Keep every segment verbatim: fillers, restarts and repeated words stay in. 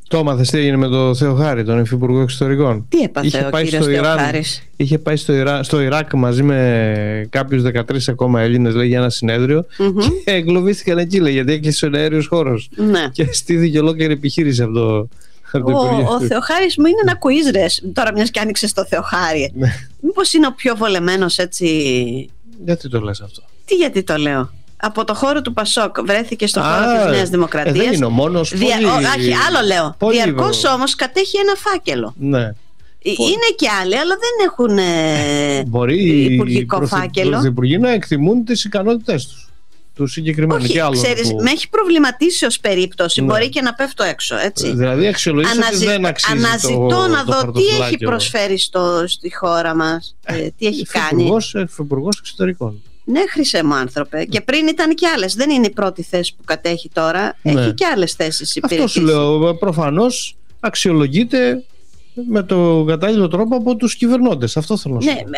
Το έμαθες τι έγινε με τον Θεοχάρη, τον Υφυπουργό Εξωτερικών? Τι έπαθε είχε ο κύριος Θεοχάρης? Είχε πάει στο, Ιρά, στο Ιράκ μαζί με κάποιους δεκατρείς ακόμα Έλληνες, λέει, για ένα συνέδριο, mm-hmm. και εγκλωβίστηκαν εκεί, λέει, γιατί έκλεισε ο αέριος χώρος. Ναι. Και στήθηκε ολόκληρη επιχείρηση από το. Ο, ο Θεοχάρης μου είναι ένα quiz, ρε, τώρα μιας και άνοιξε το Θεοχάρη. Ναι. Μήπως είναι ο πιο βολεμένος, έτσι? Γιατί το λες αυτό? Τι γιατί το λέω? Από το χώρο του Πασόκ βρέθηκε στο χώρο Α, της Νέας Δημοκρατίας. Ε, δεν είναι ο μόνος. Δια... Πολύ... Όχι, άλλο λέω. Πολύ... Διαρκώς όμως κατέχει ένα φάκελο. Ναι. Είναι και άλλοι, αλλά δεν έχουν Μπορεί υπουργικό οι φάκελο. Οι πρωθυπουργοί να εκτιμούν τις ικανότητες τους. Του συγκεκριμένου. Όχι, ξέρεις, που... με έχει προβληματίσει ως περίπτωση. Ναι. Μπορεί και να πέφτω έξω, έτσι. Δηλαδή, αξιολογείς ότι δεν αξίζει. Αναζητώ το, να το δω τι έχει προσφέρει στο, στη χώρα μας, ε, τι έχει κάνει. Υφυπουργός Εξωτερικών. Ναι, χρυσέ μου άνθρωπε. Και πριν ήταν και άλλες. Δεν είναι η πρώτη θέση που κατέχει τώρα. Ναι. Έχει και άλλες θέσεις υπηρετήσεις. Αυτό σου λέω. Προφανώς αξιολογείται με το κατάλληλο τρόπο από τους κυβερνώντες. Αυτό θέλω να σου πω. Ναι,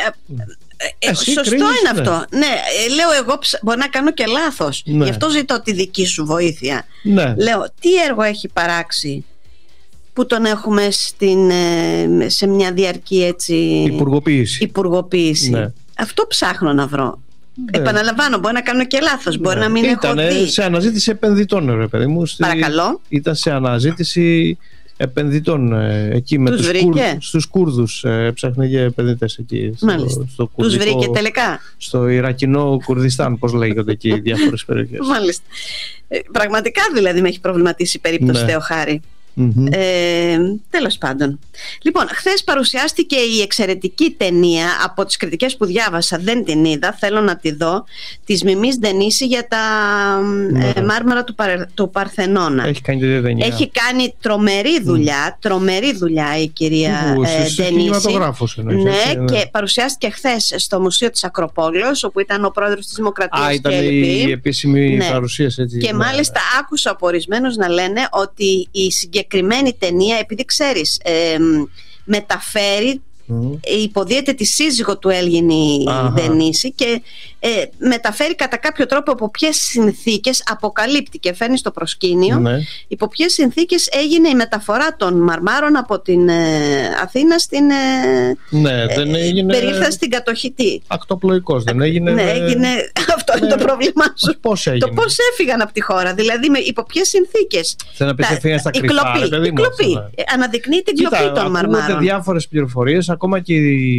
ε, σωστό κρίνεις, είναι ναι. αυτό. Ναι, λέω εγώ μπορεί να κάνω και λάθος. Ναι. Γι' αυτό ζητώ τη δική σου βοήθεια. Ναι. Λέω τι έργο έχει παράξει που τον έχουμε στην, σε μια διαρκή έτσι, υπουργοποίηση. υπουργοποίηση. Ναι. Αυτό ψάχνω να βρω. Ναι. Επαναλαμβάνω, μπορεί να κάνω και λάθος. Μπορεί ναι. να μην Ήτανε έχω δει. Σε αναζήτηση επενδυτών, ρε παιδί μου. Στη... Παρακαλώ. Ήταν σε αναζήτηση επενδυτών εκεί με τους, Κούρ, στους Κούρδους. Έψαχνε για επενδυτές εκεί. Στο, στο τους βρήκε τελικά. Στο Ιρακινό Κουρδιστάν, πώς λέγονται εκεί οι διάφορες περιοχές. Μάλιστα. Ε, πραγματικά δηλαδή με έχει προβληματίσει η περίπτωση ναι. Θεοχάρη. Mm-hmm. Ε, τέλος πάντων. Λοιπόν, χθες παρουσιάστηκε η εξαιρετική ταινία. Από τις κριτικές που διάβασα, δεν την είδα, θέλω να τη δω, της Μιμής Ντενίση για τα mm-hmm. ε, μάρμαρα του, Παρ, του Παρθενώνα. Έχει κάνει τέτοια ταινία. Έχει κάνει τρομερή δουλειά, mm. τρομερή δουλειά η κυρία uh, ε, Ντενίση. εννοείς, ναι, έτσι, ναι, και παρουσιάστηκε χθες στο Μουσείο της Ακροπόλεως, όπου ήταν ο πρόεδρος της Δημοκρατίας. Α, ήταν η επίσημη ναι. παρουσίαση, έτσι. Και ναι. μάλιστα άκουσα από ορισμένους να λένε ότι η συγκεκριμένη συγκεκριμένη ταινία, επειδή ξέρεις, ε, μεταφέρει, mm. υποδίεται τη σύζυγο του Έλληνη Ντενίση και ε, μεταφέρει κατά κάποιο τρόπο από ποιες συνθήκες, αποκαλύπτει και φέρνει στο προσκήνιο ναι. υπό ποιες συνθήκες έγινε η μεταφορά των μαρμάρων από την ε, Αθήνα στην ε, ναι, δεν έγινε... περίφθαση στην κατοχητή. Ακτοπλοϊκός δεν έγινε. Ναι, έγινε... αυτό είναι ναι. το πρόβλημά σου. Πώς έγινε? Το πώς έφυγαν από τη χώρα, δηλαδή με, υπό ποιες συνθήκες. Θέλω να πεις έφυγαν στα κρυφά. Η κλοπή, η κλοπή. Ναι. Αναδεικνύει την κλοπή Κοίτα, των μαρμάρων. Ακούγονται διάφορες πληροφορίες, ακόμα και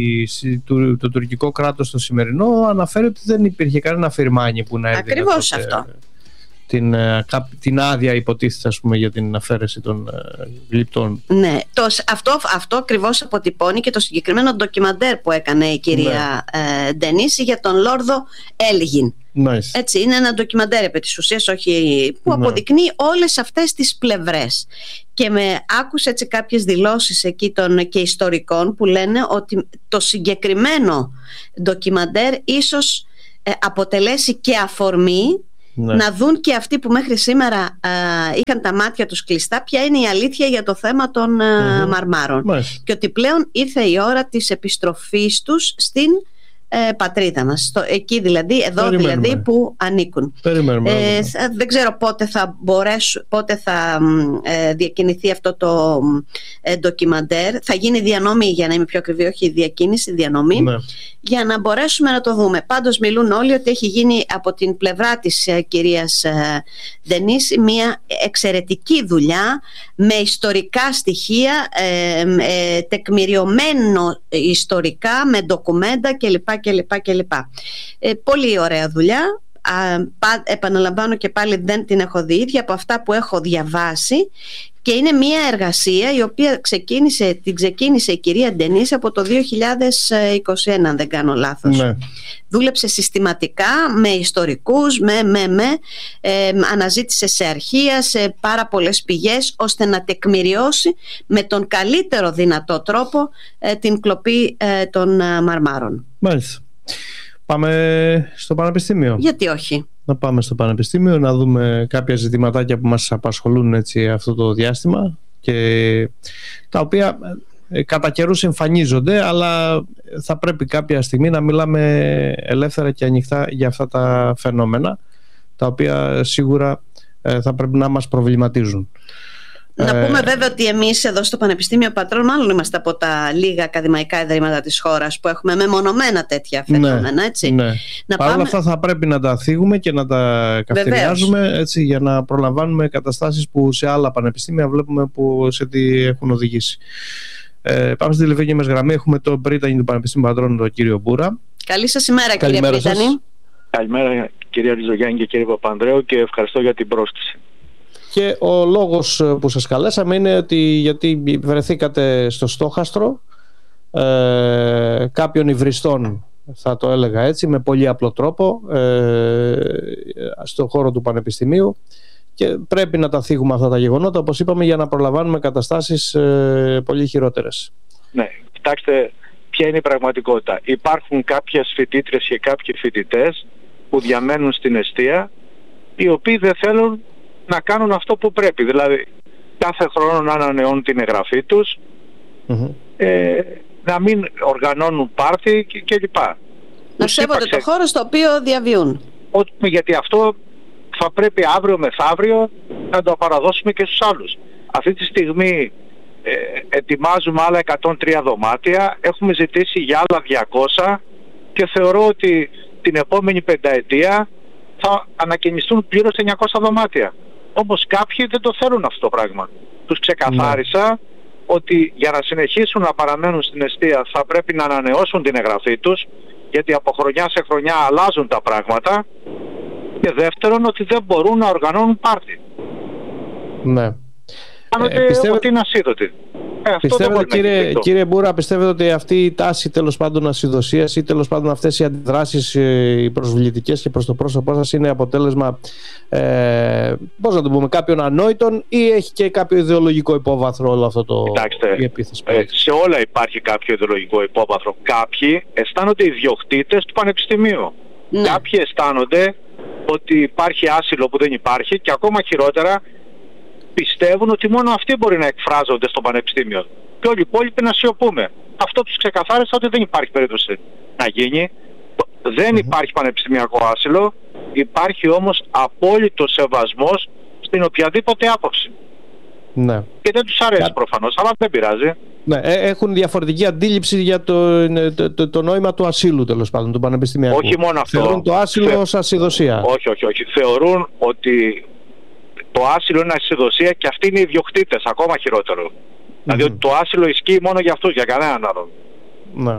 το, το τουρκικό κράτος το σημερινό αναφέρει ότι δεν υπήρχε κανένα φιρμάνι που να έδινε ακριβώς αυτό. Την, την άδεια υποτίθεται, ας πούμε, για την αφαίρεση των γλυπτών. Ναι, το, αυτό, αυτό ακριβώς αποτυπώνει και το συγκεκριμένο ντοκιμαντέρ που έκανε η κυρία ναι. ε, Ντενίση για τον Λόρδο Έλγιν. Nice. Έτσι, είναι ένα ντοκιμαντέρ επί της ουσίας, όχι, που ναι. αποδεικνύει όλες αυτές τις πλευρές. Και με άκουσε έτσι κάποιες δηλώσεις εκεί των και ιστορικών που λένε ότι το συγκεκριμένο ντοκιμαντέρ ίσως ε, αποτελέσει και αφορμή ναι. να δουν και αυτοί που μέχρι σήμερα α, είχαν τα μάτια τους κλειστά ποια είναι η αλήθεια για το θέμα των mm-hmm. μαρμάρων. Μάλιστα. Και ότι πλέον ήρθε η ώρα της επιστροφής τους στην ε, πατρίδα μας, στο, εκεί δηλαδή, εδώ Περιμένουμε. δηλαδή που ανήκουν. Ε, δεν ξέρω πότε θα μπορέσουν, πότε θα ε, διακινηθεί αυτό το ε, ντοκιμαντέρ. Θα γίνει διανομή, για να είμαι πιο ακριβή, όχι διακίνηση, διανομή, ναι. για να μπορέσουμε να το δούμε. Πάντως μιλούν όλοι ότι έχει γίνει από την πλευρά της ε, κυρίας ε, Ντενίση μια εξαιρετική δουλειά με ιστορικά στοιχεία, ε, ε, τεκμηριωμένο ιστορικά, με ντοκουμέντα κλπ. κλπ, κλπ. Ε, πολύ ωραία δουλειά. Α, πα, επαναλαμβάνω και πάλι δεν την έχω δει ίδια, από αυτά που έχω διαβάσει, και είναι μια εργασία η οποία ξεκίνησε, την ξεκίνησε η κυρία Ντενίση από το δύο χιλιάδες είκοσι ένα, αν δεν κάνω λάθος. Ναι. Δούλεψε συστηματικά με ιστορικούς, με, με, με ε, αναζήτησε σε αρχεία, σε πάρα πολλές πηγές, ώστε να τεκμηριώσει με τον καλύτερο δυνατό τρόπο ε, την κλοπή ε, των ε, μαρμάρων. Μάλιστα. Πάμε στο Πανεπιστήμιο. Γιατί όχι. Να πάμε στο Πανεπιστήμιο, να δούμε κάποια ζητηματάκια που μας απασχολούν έτσι αυτό το διάστημα και τα οποία ε, κατά καιρούς εμφανίζονται, αλλά θα πρέπει κάποια στιγμή να μιλάμε ελεύθερα και ανοιχτά για αυτά τα φαινόμενα, τα οποία σίγουρα ε, θα πρέπει να μας προβληματίζουν. Να πούμε βέβαια ότι εμείς εδώ στο Πανεπιστήμιο Πατρών μάλλον είμαστε από τα λίγα ακαδημαϊκά ιδρύματα της χώρας που έχουμε μεμονωμένα τέτοια φαινόμενα, ναι, έτσι. Ναι. Να Παρ' όλα πάμε... αυτά θα πρέπει να τα θίγουμε και να τα καυτηριάζουμε, έτσι, για να προλαμβάνουμε καταστάσεις που σε άλλα πανεπιστήμια βλέπουμε που σε τι έχουν οδηγήσει. Ε, πάμε στη τηλεφωνική μας γραμμή. Έχουμε τον πρίτανη του Πανεπιστήμιου Πατρών, τον κύριο Μπούρα. Καλή σας ημέρα, κύριε Πρίτανη. Καλημέρα, κυρία Ριζογιάννη και κύριε Παπανδρέου, και ευχαριστώ για την πρόσκληση. Και ο λόγος που σας καλέσαμε είναι ότι γιατί βρεθήκατε στο στόχαστρο ε, κάποιων υβριστών, θα το έλεγα έτσι, με πολύ απλό τρόπο, ε, στον χώρο του Πανεπιστημίου, και πρέπει να τα θίγουμε αυτά τα γεγονότα, όπως είπαμε, για να προλαμβάνουμε καταστάσεις ε, πολύ χειρότερες. Ναι, κοιτάξτε ποια είναι η πραγματικότητα. Υπάρχουν κάποιες φοιτήτρες και κάποιοι φοιτητές που διαμένουν στην εστία, οι οποίοι δεν θέλουν να κάνουν αυτό που πρέπει. Δηλαδή κάθε χρόνο να ανανεώνουν την εγγραφή τους, mm-hmm. ε, να μην οργανώνουν πάρτι κλπ. Να σέβονται το χώρο στο οποίο διαβιούν. Ότι, γιατί αυτό θα πρέπει αύριο μεθαύριο να το παραδώσουμε και στους άλλους. Αυτή τη στιγμή ε, ετοιμάζουμε άλλα εκατόν τρία δωμάτια, έχουμε ζητήσει για άλλα διακόσια και θεωρώ ότι την επόμενη πενταετία θα ανακαινιστούν πλήρως εννιακόσια δωμάτια. Όμως κάποιοι δεν το θέλουν αυτό το πράγμα. Τους ξεκαθάρισα ναι. ότι για να συνεχίσουν να παραμένουν στην εστία θα πρέπει να ανανεώσουν την εγγραφή τους, γιατί από χρονιά σε χρονιά αλλάζουν τα πράγματα, και δεύτερον ότι δεν μπορούν να οργανώνουν πάρτι. Ναι. Ε, πιστεύω ότι είναι ασίδωτοι. Ε, πιστεύετε, κύριε, κύριε Μπούρα, πιστεύετε ότι αυτή η τάση τέλος πάντων ασυδοσίας ή τέλος πάντων αυτές οι αντιδράσεις οι προσβλητικές και προς το πρόσωπό σας είναι αποτέλεσμα ε, πώς να το πούμε, κάποιων ανόητων, ή έχει και κάποιο ιδεολογικό υπόβαθρο όλο αυτό το Κοιτάξτε, η επίθεση? Ε, σε όλα υπάρχει κάποιο ιδεολογικό υπόβαθρο. Κάποιοι αισθάνονται ιδιοκτήτες του Πανεπιστημίου. Ναι. Κάποιοι αισθάνονται ότι υπάρχει άσυλο που δεν υπάρχει, και ακόμα χειρότερα πιστεύουν ότι μόνο αυτοί μπορεί να εκφράζονται στο Πανεπιστήμιο και όλοι οι υπόλοιποι να σιωπούμε. Αυτό τους ξεκαθάρισα ότι δεν υπάρχει περίπτωση να γίνει. Δεν mm-hmm. υπάρχει πανεπιστημιακό άσυλο, υπάρχει όμως απόλυτο σεβασμός στην οποιαδήποτε άποψη. Ναι. Και δεν τους αρέσει yeah. προφανώς, αλλά δεν πειράζει. Ναι, έχουν διαφορετική αντίληψη για το, το, το, το νόημα του ασύλου, τέλος πάντων, του πανεπιστημιακού. Όχι μόνο αυτό. Θεωρούν το άσυλο Θε... ως ασυδοσία. Όχι, όχι, όχι. Θεωρούν ότι το άσυλο είναι ασυδοσία και αυτοί είναι ιδιοκτήτες, ακόμα χειρότερο. Mm-hmm. Δηλαδή ότι το άσυλο ισχύει μόνο για αυτούς, για κανέναν άλλον. Ναι.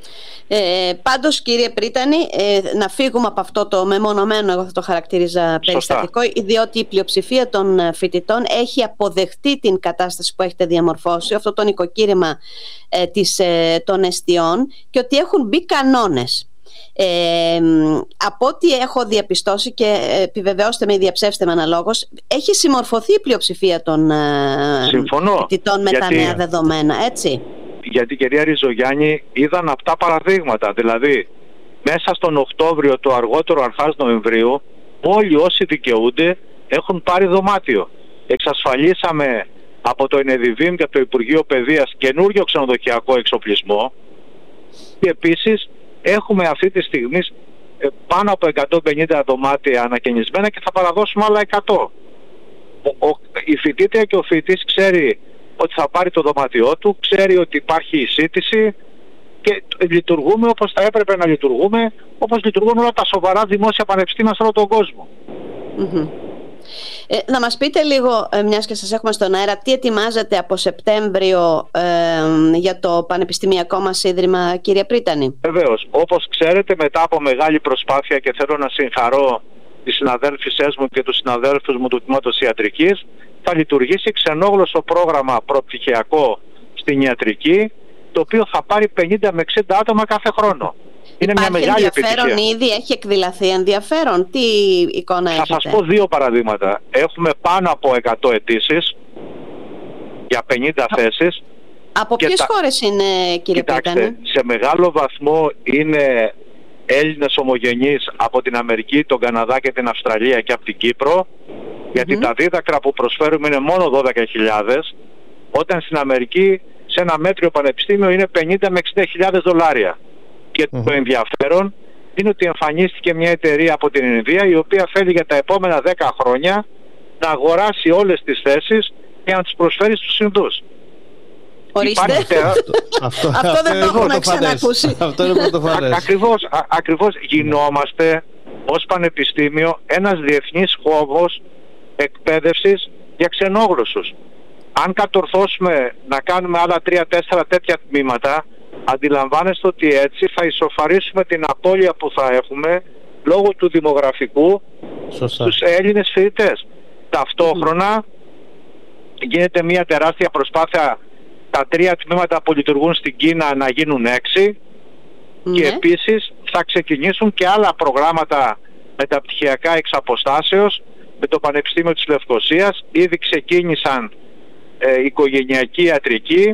Ε, πάντως, κύριε Πρίτανη, ε, να φύγουμε από αυτό το μεμονωμένο, εγώ θα το χαρακτήριζα περιστατικό, διότι η πλειοψηφία των φοιτητών έχει αποδεχτεί την κατάσταση που έχετε διαμορφώσει, αυτό το νοικοκήρυμα ε, της, ε, των εστιών, και ότι έχουν μπει κανόνες. Ε, από ό,τι έχω διαπιστώσει, και επιβεβαιώστε με ή διαψεύστε με αναλόγως, έχει συμμορφωθεί η πλειοψηφία των Συμφωνώ. φοιτητών με γιατί... τα νέα δεδομένα, έτσι? Γιατί, κυρία Ριζογιάννη, είδαν αυτά παραδείγματα. Δηλαδή, μέσα στον Οκτώβριο, το αργότερο αρχάς Νοεμβρίου, όλοι όσοι δικαιούνται έχουν πάρει δωμάτιο. Εξασφαλίσαμε από το ΕΝΕΔΙΒΙΜ και από το Υπουργείο Παιδείας καινούριο ξενοδοχειακό εξοπλισμό, και επίσης έχουμε αυτή τη στιγμή πάνω από εκατόν πενήντα δωμάτια ανακαινισμένα και θα παραδώσουμε άλλα εκατό. Ο, ο, η φοιτήτρια και ο φοιτητής ξέρει ότι θα πάρει το δωμάτιό του, ξέρει ότι υπάρχει εισήτηση, και λειτουργούμε όπως θα έπρεπε να λειτουργούμε, όπως λειτουργούν όλα τα σοβαρά δημόσια πανεπιστήμια σε όλο τον κόσμο. Mm-hmm. Ε, να μας πείτε λίγο, ε, μιας και σας έχουμε στον αέρα, τι ετοιμάζετε από Σεπτέμβριο ε, για το πανεπιστημιακό μας ίδρυμα, κύριε Πρίτανη? Βεβαίως, όπως ξέρετε, μετά από μεγάλη προσπάθεια, και θέλω να συγχαρώ τις συναδέλφισές μου και τους συναδέλφους μου του Τμήματος Ιατρικής, θα λειτουργήσει ξενόγλωσσο πρόγραμμα προπτυχιακό στην ιατρική, το οποίο θα πάρει πενήντα με εξήντα άτομα κάθε χρόνο. Είναι Υπάρχει μια μεγάλη ενδιαφέρον επιτυχία. Ήδη έχει εκδηλωθεί ενδιαφέρον? Τι εικόνα θα έχετε? Θα σας πω δύο παραδείγματα. Έχουμε πάνω από εκατό αιτήσεις για πενήντα Α, θέσεις. Από ποιες τα... χώρες είναι, κύριε Κοιτάξτε, Πρίτανη? σε μεγάλο βαθμό είναι Έλληνες ομογενείς από την Αμερική, τον Καναδά και την Αυστραλία, και από την Κύπρο, γιατί mm-hmm. τα δίδακτρα που προσφέρουμε είναι μόνο δώδεκα χιλιάδες, όταν στην Αμερική σε ένα μέτριο πανεπιστήμιο είναι πενήντα με εξήντα χιλιάδες δολάρια. Και mm-hmm. το ενδιαφέρον είναι ότι εμφανίστηκε μια εταιρεία από την Ινδία, η οποία θέλει για τα επόμενα δέκα χρόνια να αγοράσει όλες τις θέσεις για να τις προσφέρει στους Ινδούς. Ορίστε. αυτό, αυτό δεν το έχουμε ξανακούσει. Αυτό είναι πρωτοφανές. Ακριβώς, α, ακριβώς γινόμαστε ως πανεπιστήμιο ένας διεθνής χώρος εκπαίδευσης για ξενόγλωσσους. Αν κατορθώσουμε να κάνουμε άλλα τρία-τέσσερα τέτοια τμήματα, αντιλαμβάνεστε ότι έτσι θα ισοφαρίσουμε την απώλεια που θα έχουμε λόγω του δημογραφικού Σωστά. στους Έλληνες φοιτητές. Ταυτόχρονα γίνεται μια τεράστια προσπάθεια τα τρία τμήματα που λειτουργούν στην Κίνα να γίνουν έξι Ναι. και επίσης θα ξεκινήσουν και άλλα προγράμματα μεταπτυχιακά εξ αποστάσεως με το Πανεπιστήμιο της Λευκωσίας. Ήδη ξεκίνησαν ε, οικογενειακή ιατρική,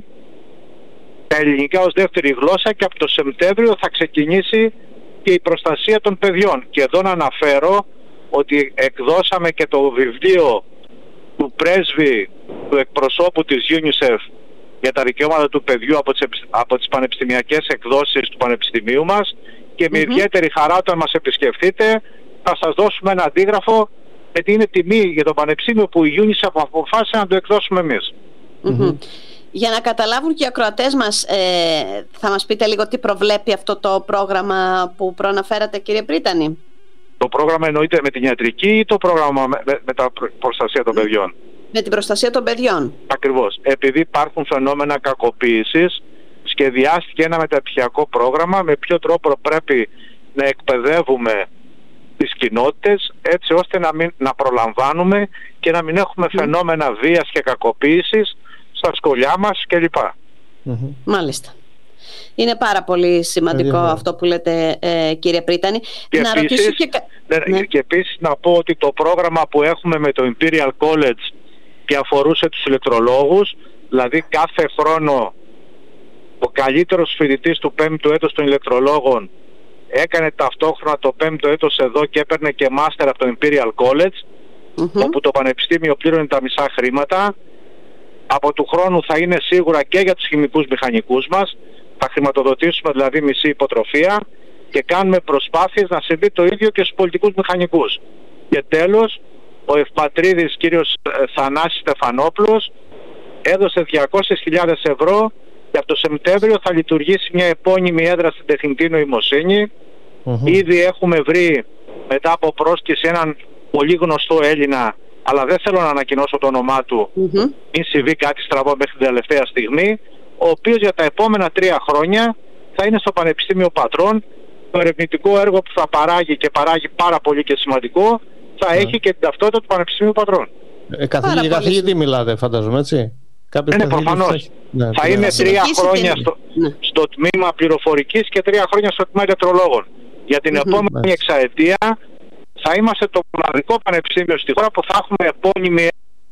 τα ελληνικά ως δεύτερη γλώσσα, και από το Σεπτέμβριο θα ξεκινήσει και η προστασία των παιδιών. Και εδώ να αναφέρω ότι εκδώσαμε και το βιβλίο του πρέσβη, του εκπροσώπου της UNICEF για τα δικαιώματα του παιδιού από τις, από τις πανεπιστημιακές εκδόσεις του Πανεπιστημίου μας, και με Mm-hmm. ιδιαίτερη χαρά όταν μας επισκεφτείτε θα σας δώσουμε ένα αντίγραφο, γιατί είναι τιμή για το Πανεπιστήμιο που η UNICEF αποφάσισε να το εκδώσουμε εμείς. Mm-hmm. Για να καταλάβουν και οι ακροατές μας, ε, θα μας πείτε λίγο τι προβλέπει αυτό το πρόγραμμα που προαναφέρατε, κύριε Πρίτανη? Το πρόγραμμα εννοείται με την ιατρική ή το πρόγραμμα με, με, με τα προστασία των παιδιών? Με την προστασία των παιδιών. Ακριβώς. Επειδή υπάρχουν φαινόμενα κακοποίησης, σχεδιάστηκε ένα μεταπτυχιακό πρόγραμμα με ποιο τρόπο πρέπει να εκπαιδεύουμε τις κοινότητες, έτσι ώστε να, μην, να προλαμβάνουμε και να μην έχουμε φαινόμενα βίας και κακοποίησης στα σχολιά μας κλπ. Mm-hmm. Μάλιστα. Είναι πάρα πολύ σημαντικό mm-hmm. αυτό που λέτε, ε, κύριε Πρίτανη. Και να επίσης, ρωτήσω και... ναι. και επίσης να πω ότι το πρόγραμμα που έχουμε με το Imperial College και αφορούσε τους ηλεκτρολόγους, δηλαδή κάθε χρόνο ο καλύτερος φοιτητής του πέμπτου έτος των ηλεκτρολόγων έκανε ταυτόχρονα το πέμπτο έτος εδώ και έπαιρνε και μάστερ από το Imperial College, mm-hmm. όπου το πανεπιστήμιο πλήρωνε τα μισά χρήματα. Από του χρόνου θα είναι σίγουρα και για τους χημικούς μηχανικούς μας, θα χρηματοδοτήσουμε δηλαδή μισή υποτροφία, και κάνουμε προσπάθειες να συμβεί το ίδιο και στους πολιτικούς μηχανικούς. Και τέλος, ο ευπατρίδης κύριος Θανάσης Στεφανόπουλος έδωσε διακόσιες χιλιάδες ευρώ και από το Σεπτέμβριο θα λειτουργήσει μια επώνυμη έδρα στην τεχνητή νοημοσύνη. Mm-hmm. Ήδη έχουμε βρει μετά από πρόσκληση έναν πολύ γνωστό Έλληνα, αλλά δεν θέλω να ανακοινώσω το όνομά του, mm-hmm. μην συμβεί κάτι στραβό μέχρι την τελευταία στιγμή, ο οποίος για τα επόμενα τρία χρόνια θα είναι στο Πανεπιστήμιο Πατρών. Το ερευνητικό έργο που θα παράγει, και παράγει πάρα πολύ και σημαντικό, θα mm. έχει και την ταυτότητα του Πανεπιστήμιου Πατρών. Ε, καθηγητή, καθηγητή μιλάτε, φαντάζομαι, έτσι? Κάποιος ναι, προφανώς. Θα, θα είναι τρία χρόνια στο, ναι. στο τμήμα πληροφορικής και τρία χρόνια στο τμήμα ηλεκτρολόγων. Για την mm-hmm. επόμενη εξαετία θα είμαστε το μοναδικό πανεπιστήμιο στη χώρα που θα έχουμε επώνυμη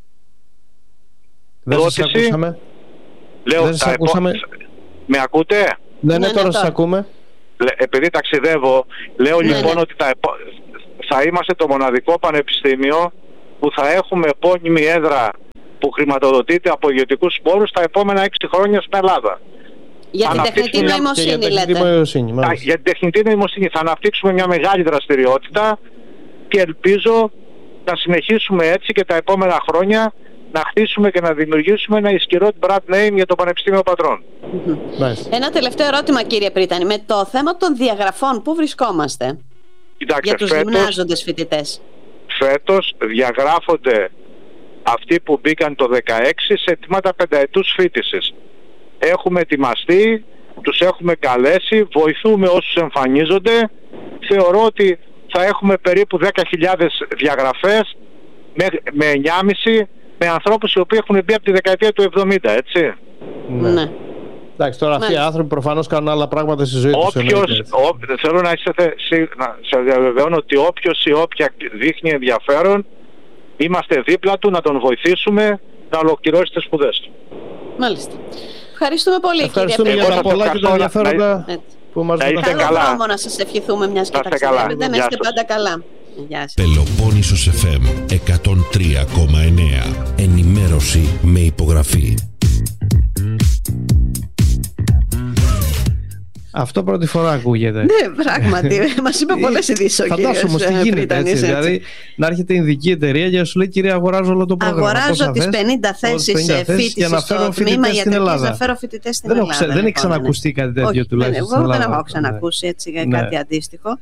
Δεν σας ακούσαμε. Λέω, Δεν σας ακούσαμε. Επό... Με ακούτε? Ναι, ναι, τώρα σας ακούμε. Επειδή ταξιδεύω, λέω ναι, λοιπόν ναι. ότι θα, επο... θα είμαστε το μοναδικό πανεπιστήμιο που θα έχουμε επώνυμη έδρα που χρηματοδοτείται από ιδιωτικούς πόρους τα επόμενα έξι χρόνια στην Ελλάδα. Για την τεχνητή νοημοσύνη, λέτε. Για την τεχνητή νοημοσύνη θα αναπτύξουμε μια μεγάλη δραστηριότητα και ελπίζω να συνεχίσουμε έτσι και τα επόμενα χρόνια να χτίσουμε και να δημιουργήσουμε ένα ισχυρό brand name για το Πανεπιστήμιο Πατρών. Mm-hmm. Ένα τελευταίο ερώτημα, κύριε Πρίτανη. Με το θέμα των διαγραφών, πού βρισκόμαστε? Κοιτάξτε, για τους φέτος, γυμνάζοντες φοιτητές? Φέτος διαγράφονται αυτοί που μπήκαν το δεκαέξι σε αιτήματα πενταετούς φοιτησης. Έχουμε ετοιμαστεί, τους έχουμε καλέσει, βοηθούμε όσους εμφανίζονται. Θεωρώ ότι θα έχουμε περίπου δέκα χιλιάδες διαγραφές με, με εννιάμιση, με ανθρώπους οι οποίοι έχουν μπει από τη δεκαετία του εβδομήντα, έτσι. Ναι. ναι. Εντάξει, τώρα αυτοί οι άνθρωποι προφανώς κάνουν άλλα πράγματα στη ζωή τους. Όποιος, ό, θέλω να, είστε, να σε διαβεβαιώνω ότι όποιος ή όποια δείχνει ενδιαφέρον, είμαστε δίπλα του να τον βοηθήσουμε να ολοκληρώσει τις σπουδές του. Μάλιστα. Ευχαριστούμε πολύ. Ευχαριστούμε κύριε για τα πολλά και τα ενδιαφέροντα που μας δίνετε. Καλό δρόμο να σας ευχηθούμε, μιας και ταξιδεύετε. Να είστε πάντα καλά. Γεια σας. Πελοπόννησος εφ εμ εκατόν τρία κόμμα εννέα. Ενημέρωση με υπογραφή. Αυτό πρώτη φορά ακούγεται. Ναι, πράγματι. Μας είπε πολλές ειδήσεις ο κύριος. Φαντάσου όμως τι γίνεται έτσι. Δηλαδή να έρχεται η ειδική εταιρεία και να σου λέει: κυρία, αγοράζω όλο το πρόγραμμα. Αγοράζω τις πενήντα θέσεις φοιτησης στο τμήμα ιατρικής, να φέρω φοιτητές στην Ελλάδα. Δεν έχει ξανακουστεί κάτι τέτοιο τουλάχιστον. Εγώ δεν έχω ξανακούσει έτσι κάτι αντίστοιχο.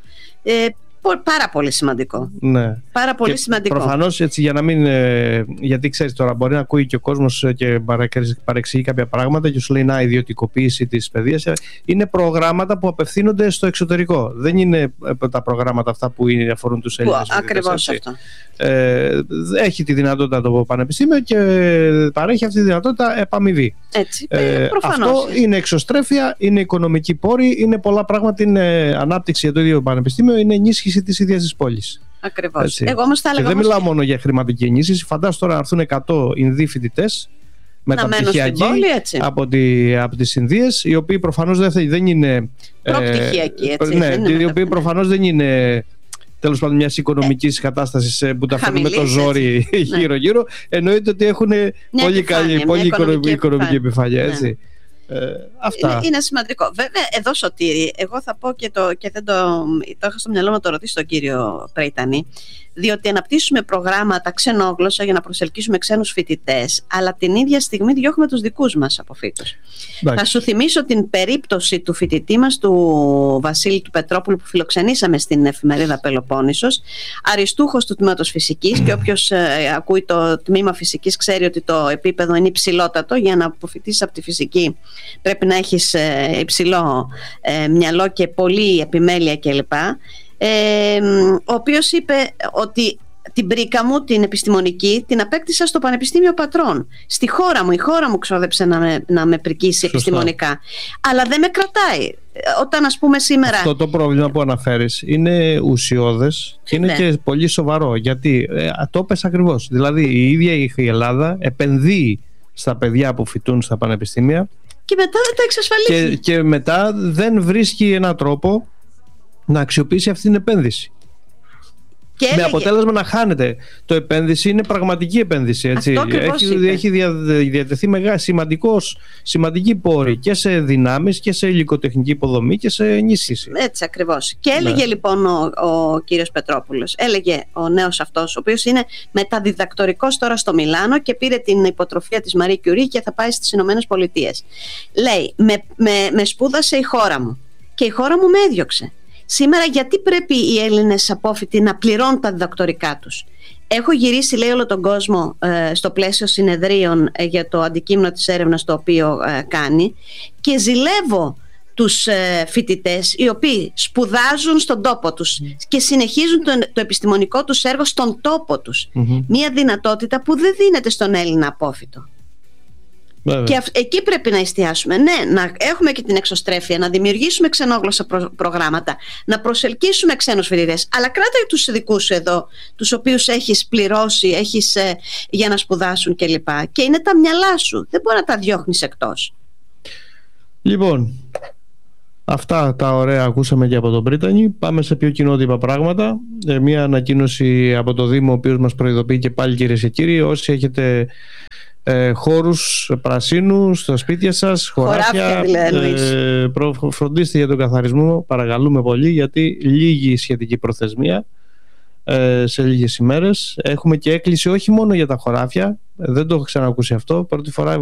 Πάρα πολύ σημαντικό. Ναι. Πάρα πολύ και σημαντικό. Προφανώς έτσι, για να μην. Ε, γιατί ξέρεις τώρα, μπορεί να ακούει και ο κόσμος και παρεξηγεί κάποια πράγματα και σου λέει: να, ιδιωτικοποίηση της παιδείας. Είναι προγράμματα που απευθύνονται στο εξωτερικό. Δεν είναι τα προγράμματα αυτά που αφορούν τους Έλληνες. Ακριβώς αυτό. Ε, έχει τη δυνατότητα το πανεπιστήμιο και παρέχει αυτή τη δυνατότητα επαμοιβή. Έτσι. Ε, αυτό είναι εξωστρέφεια, είναι οικονομική πόρη, είναι πολλά πράγματα. Είναι ανάπτυξη για το ίδιο πανεπιστήμιο, είναι ενίσχυση της ίδιας της πόλης. Ακριβώς. Εγώ όμως θα έλεγα. Και δεν μιλάω μόνο για χρηματική ενίσχυση. Φαντάσου τώρα να έρθουν εκατό Ινδοί φοιτητές μεταπτυχιακοί από, τη, από τις Ινδίες, οι οποίοι προφανώς δεν, δεν είναι. Προπτυχιακοί, έτσι. Ναι, δεν είναι οι οποίοι προφανώς δεν είναι. Τέλος πάντων, μια οικονομική ε, κατάσταση που τα φέρνουν με το ζόρι γύρω-γύρω, ναι. Εννοείται ότι έχουν μια πολύ καλή, πολύ οικονομική, οικονομική επιφάνεια. Έτσι. Ναι. Ε, αυτά. Είναι, είναι σημαντικό. Βέβαια, εδώ Σωτήρη, εγώ θα πω και, το, και δεν το, το είχα στο μυαλό μου να το ρωτήσω τον κύριο Πρέιτανη, διότι αναπτύσσουμε προγράμματα ξενόγλωσσα για να προσελκύσουμε ξένους φοιτητές, αλλά την ίδια στιγμή διώχνουμε τους δικούς μας αποφύτους. Θα σου θυμίσω την περίπτωση του φοιτητή μας, του Βασίλη του Πετρόπουλου, που φιλοξενήσαμε στην εφημερίδα Πελοπόννησος, αριστούχος του τμήματος φυσικής, και όποιος ε, ακούει το τμήμα φυσικής ξέρει ότι το επίπεδο είναι υψηλότατο. Για να αποφοιτήσεις από τη φυσική πρέπει να έχεις ε, υψηλό ε, μυαλό και πολλή επιμέλεια κλπ. Ε, ο οποίος είπε ότι την πρίκα μου, την επιστημονική, την απέκτησα στο Πανεπιστήμιο Πατρών. Στη χώρα μου, η χώρα μου ξόδεψε να με, να με πρικήσει Σωστά. επιστημονικά. Αλλά δεν με κρατάει. Όταν, ας πούμε, σήμερα. Αυτό το πρόβλημα που αναφέρεις είναι ουσιώδες και είναι ναι. και πολύ σοβαρό. Γιατί ε, το πες ακριβώς. Δηλαδή η ίδια η Ελλάδα επενδύει στα παιδιά που φοιτούν στα πανεπιστήμια και μετά δεν τα εξασφαλίζει. Και, και μετά δεν βρίσκει έναν τρόπο να αξιοποιήσει αυτή την επένδυση. Και με έλεγε. αποτέλεσμα να χάνεται. Το επένδυση είναι πραγματική επένδυση. Έτσι. Έχει, έχει δια, διατεθεί μεγάλη, σημαντικός, σημαντική πόρη και σε δυνάμεις και σε υλικοτεχνική υποδομή και σε ενίσχυση. Έτσι ακριβώς. Και έλεγε ναι. λοιπόν ο, ο κύριος Πετρόπουλος, έλεγε ο νέος αυτός, ο οποίος είναι μεταδιδακτορικός τώρα στο Μιλάνο και πήρε την υποτροφία της Μαρί Κιουρί και θα πάει στις Ηνωμένες Πολιτείες. Λέει, με, με, με σπούδασε η χώρα μου και η χώρα μου με έδιωξε. Σήμερα γιατί πρέπει οι Έλληνες απόφοιτοι να πληρώνουν τα διδακτορικά τους? Έχω γυρίσει, λέει, όλο τον κόσμο ε, στο πλαίσιο συνεδρίων ε, για το αντικείμενο της έρευνας το οποίο ε, κάνει, και ζηλεύω τους ε, φοιτητές οι οποίοι σπουδάζουν στον τόπο τους mm. και συνεχίζουν το, το επιστημονικό τους έργο στον τόπο τους. Mm-hmm. Μια δυνατότητα που δεν δίνεται στον Έλληνα απόφοιτο. Βέβαια. Και εκεί πρέπει να εστιάσουμε. Ναι, να έχουμε και την εξωστρέφεια, να δημιουργήσουμε ξενόγλωσσα προ- προγράμματα, να προσελκύσουμε ξένους φοιτητές. Αλλά κράτα τους δικούς σου εδώ, τους οποίους έχεις πληρώσει, έχεις ε, για να σπουδάσουν κλπ. Και, και είναι τα μυαλά σου. Δεν μπορεί να τα διώχνεις εκτός. Λοιπόν, αυτά τα ωραία ακούσαμε και από τον Πρίτανη. Πάμε σε πιο κοινότυπα πράγματα. Ε, μία ανακοίνωση από το Δήμο, ο οποίος μας προειδοποιεί και πάλι, κυρίες και κύριοι, όσοι έχετε Ε, χώρους πρασίνου στα σπίτια σας, χωράφια, ε, προ, φροντίστε για τον καθαρισμό, παρακαλούμε πολύ, γιατί λίγη σχετική προθεσμία ε, σε λίγες ημέρες. Έχουμε και έκκληση όχι μόνο για τα χωράφια, δεν το έχω ξανακούσει αυτό, πρώτη φορά